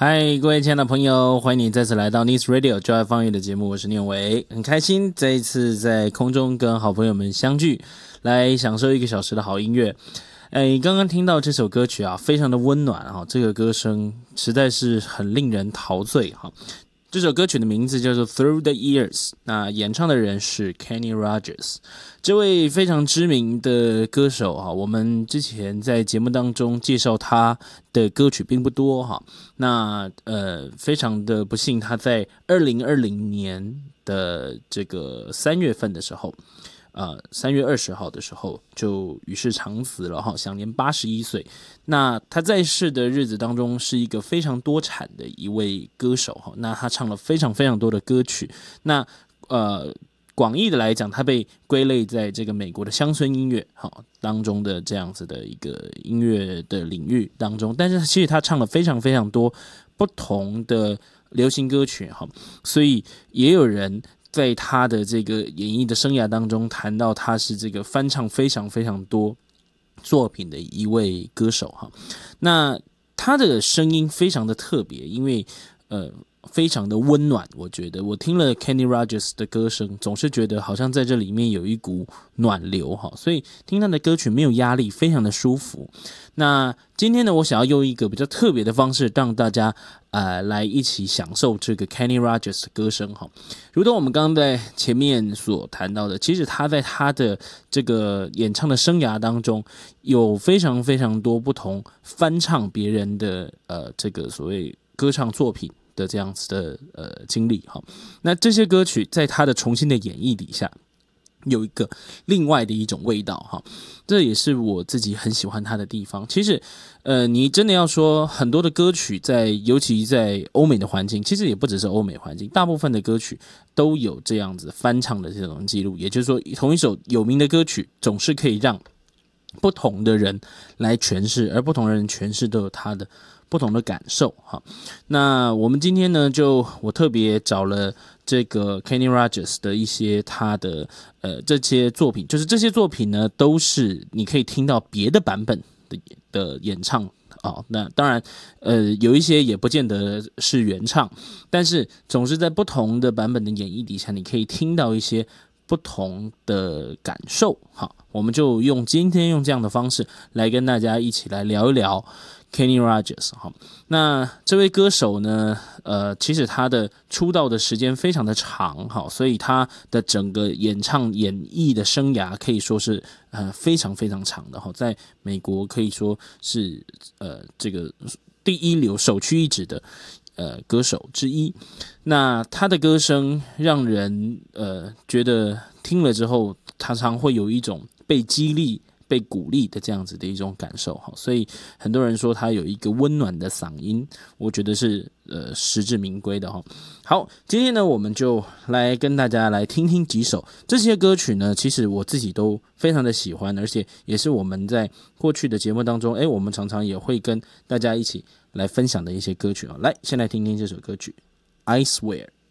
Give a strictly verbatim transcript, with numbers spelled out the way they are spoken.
嗨，各位亲爱的朋友，欢迎你再次来到 Nice Radio 就爱放乐的节目，我是念维，很开心这一次在空中跟好朋友们相聚，来享受一个小时的好音乐。哎，刚刚听到这首歌曲啊，非常的温暖啊，这个歌声实在是很令人陶醉哈。这首歌曲的名字叫做 Through the Years， 那演唱的人是 Kenny Rogers， 这位非常知名的歌手哈，我们之前在节目当中介绍他的歌曲并不多哈，那呃非常的不幸，他在二零二零年的这个三月份的时候。呃，三月二十号的时候就与世长辞了哈，享年八十一岁。那他在世的日子当中是一个非常多产的一位歌手哈，那他唱了非常非常多的歌曲。那呃，广义的来讲，他被归类在这个美国的乡村音乐哈当中的这样子的一个音乐的领域当中，但是其实他唱了非常非常多不同的流行歌曲哈，所以也有人在他的这个演艺的生涯当中谈到他是这个翻唱非常非常多作品的一位歌手哈。那他的声音非常的特别，因为呃非常的温暖，我觉得我听了 Kenny Rogers 的歌声，总是觉得好像在这里面有一股暖流哈，所以听他的歌曲没有压力，非常的舒服。那今天呢，我想要用一个比较特别的方式，让大家呃来一起享受这个 Kenny Rogers 的歌声哈。如同我们刚刚在前面所谈到的，其实他在他的这个演唱的生涯当中，有非常非常多不同翻唱别人的呃这个所谓歌唱作品的这样子的呃经历哈。那这些歌曲在他的重新的演绎底下，有一个另外的一种味道哈，这也是我自己很喜欢他的地方。其实，呃，你真的要说很多的歌曲在，尤其在欧美的环境，其实也不只是欧美环境，大部分的歌曲都有这样子翻唱的这种记录。也就是说，同一首有名的歌曲，总是可以让不同的人来诠释，而不同的人诠释都有他的不同的感受哈。那我们今天呢，就我特别找了这个 Kenny Rogers 的一些他的呃这些作品，就是这些作品呢都是你可以听到别的版本的的演唱哦。那当然呃有一些也不见得是原唱，但是总是在不同的版本的演绎底下，你可以听到一些不同的感受哈。我们就用今天用这样的方式来跟大家一起来聊一聊Kenny Rogers 哈。那这位歌手呢，呃，其实他的出道的时间非常的长哈，所以他的整个演唱演艺的生涯可以说是呃非常非常长的哈，在美国可以说是呃这个第一流首屈一指的呃歌手之一。那他的歌声让人呃觉得听了之后，常常会有一种被激励被鼓励的这样子的一种感受，所以很多人说他有一个温暖的嗓音，我觉得是呃实至名归的哈。好，今天呢我们就来跟大家来听听几首这些歌曲呢，其实我自己都非常的喜欢，而且也是我们在过去的节目当中，哎，我们常常也会跟大家一起来分享的一些歌曲啊。来，先来听听这首歌曲 I Swear。